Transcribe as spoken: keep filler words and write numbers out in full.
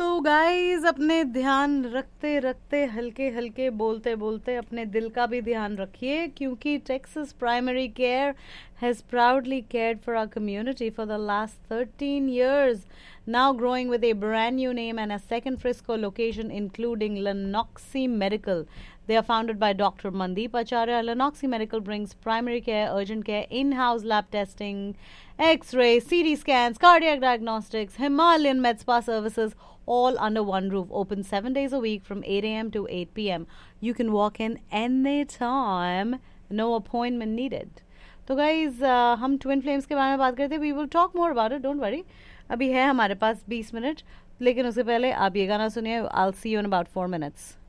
तो गाइस अपने ध्यान रखते रखते हल्के हल्के बोलते बोलते अपने दिल का भी ध्यान रखिए, क्योंकि Texas primary care has proudly cared for our community for the last thirteen years, now growing with a brand new name and a second Frisco location including Lenoxi Medical. They are founded by Doctor Mandeep Acharya. Lenoxi Medical brings primary care, urgent care, in-house lab testing, X-ray, C T scans, cardiac diagnostics, Himalayan med spa services, all under one roof. Open seven days a week from eight a.m. to eight p.m. You can walk in anytime, no appointment needed. तो guys हम twin flames के बारे में बात करते हैं. We will talk more about it, don't worry. अभी है हमारे पास बीस मिनट, लेकिन उससे पहले आप ये गाना सुनिए. I will see you in about four minutes.